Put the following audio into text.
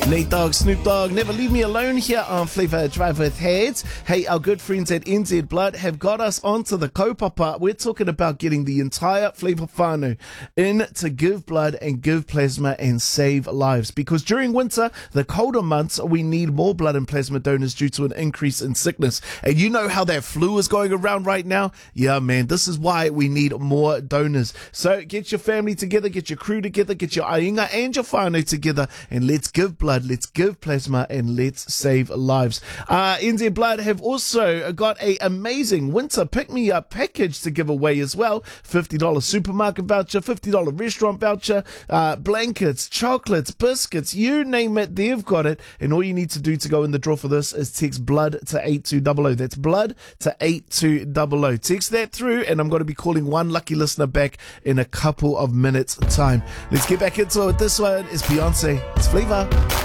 Nate Dogg, Snoop Dogg, never leave me alone here on Flavor Drive with Heads. Hey, our good friends at NZ Blood have got us onto the kaupapa. We're talking about getting the entire Flavor whānau in to give blood and give plasma and save lives. Because during winter, the colder months, we need more blood and plasma donors due to an increase in sickness. And you know how that flu is going around right now? Yeah, man, this is why we need more donors. So get your family together, get your crew together, get your ainga and your whānau together, and let's give blood. Let's give plasma and let's save lives. NZ Blood have also got a amazing winter pick-me-up package to give away as well. $50 supermarket voucher, $50 restaurant voucher, blankets, chocolates, biscuits, you name it, they've got it. And all you need to do to go in the draw for this is text BLOOD to 8200. That's BLOOD to 8200. Text that through and I'm going to be calling one lucky listener back in a couple of minutes time. Let's get back into it. This one is Beyonce. It's Flavor.